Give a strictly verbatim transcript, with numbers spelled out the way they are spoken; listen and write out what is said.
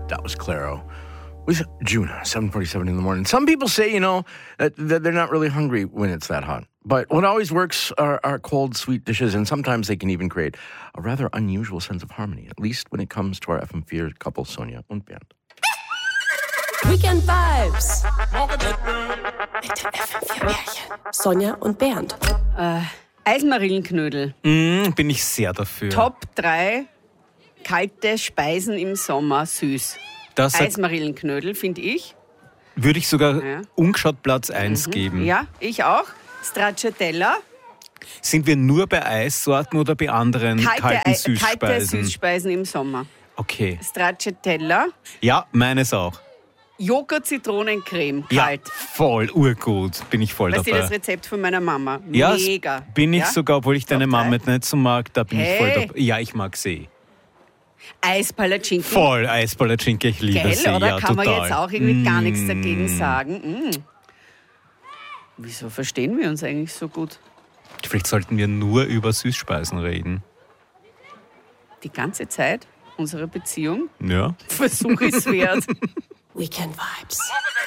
That was Claro with Juno, seven forty-seven in the morning. Some people say, you know, that, that they're not really hungry when it's that hot. But what always works are, are cold, sweet dishes, and sometimes they can even create a rather unusual sense of harmony, at least when it comes to our F M vier couple, Sonja und Bernd. Weekend Vibes mit den F M vier Märchen. Sonja und Bernd. Äh, Eismarillenknödel. Mm, bin ich sehr dafür. Top drei kalte Speisen im Sommer, süß. Das hat- Eismarillenknödel, finde ich. Würde ich sogar Ja. ungeschaut Platz eins geben. Ja, ich auch. Stracciatella, Sind wir nur bei Eissorten oder bei anderen kalte, kalten Ei- Süßspeisen? kalte Süßspeisen im Sommer. Okay. Stracciatella, Ja, meines auch. Joghurt-Zitronencreme, Ja, kalt. voll, urgut. Bin ich voll Weißt du, dabei. das Rezept von meiner Mama? Ja, s- Mega. bin ich ja? sogar, obwohl ich deine Top Mama drei. nicht so mag, da bin ich voll Hey. dabei. Ja, ich mag sie. Eispalatschinken. Voll Eispalatschinke, ich liebe Geil, sie. oder? Ja, Kann total. man jetzt auch irgendwie gar nichts Mm. dagegen sagen. Mm. Wieso verstehen wir uns eigentlich so gut? Vielleicht sollten wir nur über Süßspeisen reden. Die ganze Zeit unserer Beziehung? Ja. Versuch es wert. Weekend Vibes.